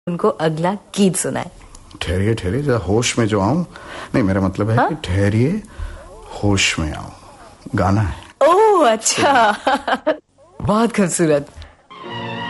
उनको अगला गीत सुनाए। ठहरिए ठहरिए, जरा होश में जो आऊं। नहीं, मेरा मतलब है कि ठहरिए होश में आऊं गाना है। ओह अच्छा बहुत खूबसूरत।